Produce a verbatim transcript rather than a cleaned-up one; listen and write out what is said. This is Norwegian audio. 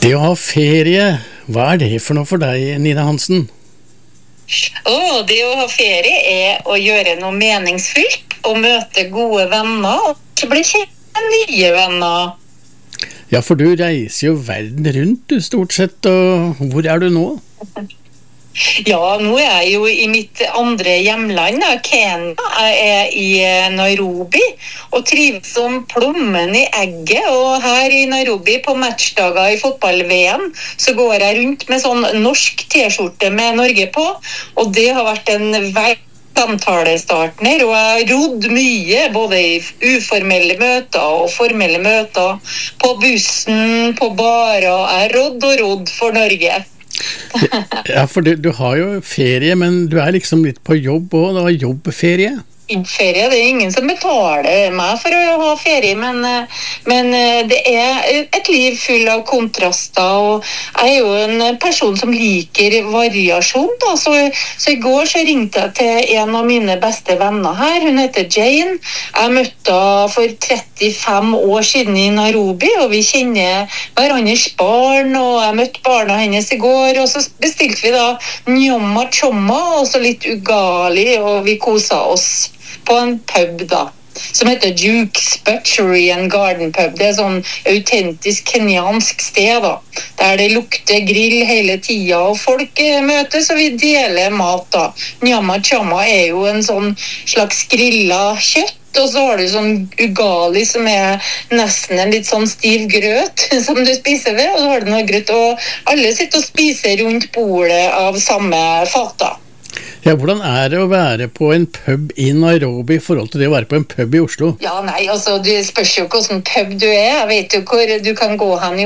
Det å ha ferie, hva er det for noe for deg, Nina Hansen? Åh, det å ha ferie er å gjøre noe meningsfylt, og møte gode venner, og så bli kjent med nye venner. Ja, for du reiser jo verden rundt, du, stort sett, og hvor er du nå? Ja, nå er jeg jo i mitt andre hjemland, da, Kenya. Jeg er i Nairobi, og trives som plommen i egget. Og her i Nairobi, på matchdager i fotball-V M, så går jeg rundt med sånn norsk t-skjorte med Norge på. Og det har vært en vei samtalestartner, og jeg har rodd mye, både i uformelle møter og formelle møter, på bussen, på barer. Jeg har rodd og rodd for Norge. Ja, for du, du har jo ferie, men du er liksom litt på jobb også, det var jobbferie. Ferie, det er ingen som betaler meg for å ha ferie, men, men det er et liv full av kontraster, og jeg er jo en person som liker variasjon, da. Så, så i går så ringte jeg til en av mine beste venner her, hun heter Jane. Jeg møtte henne for trettifem år siden i Nairobi, og vi kjenner hverandres barn, og jeg møtte barna hennes i går, og så bestilte vi da nyomma chomma, og så litt ugali, og vi koset oss på en pub da, som heter Duke's Butchery and Garden Pub. Det er sånn autentisk kenyansk sted da, der det lukter grill hele tida, og folk møtes, og vi deler mat da. Nyama chama er jo en sånn slags grilla kjøtt, og så har du sånn ugali som er nesten en litt sånn stiv grøt som du spiser ved, og så har du noe grøt, og alle sitter og spiser rundt bordet av samme fata. Ja, hvordan er det å være på en pub i Nairobi i forhold til det å være på en pub i Oslo? Ja, nei, altså, det spørs jo hvordan pub du er. Jeg vet jo hvor du kan gå hen i